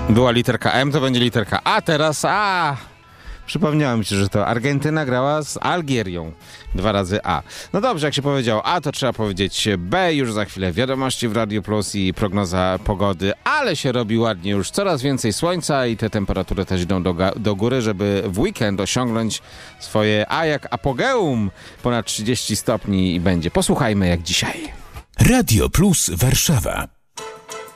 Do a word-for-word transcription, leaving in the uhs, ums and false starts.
Była literka M, to będzie literka A, teraz A. Przypomniało mi się, że to Argentyna grała z Algierią. Dwa razy A. No dobrze, jak się powiedział A, to trzeba powiedzieć B. Już za chwilę wiadomości w Radio Plus i prognoza pogody, ale się robi ładnie, już coraz więcej słońca i te temperatury też idą do, do góry, żeby w weekend osiągnąć swoje A jak apogeum. Ponad trzydzieści stopni i będzie. Posłuchajmy jak dzisiaj. Radio Plus Warszawa.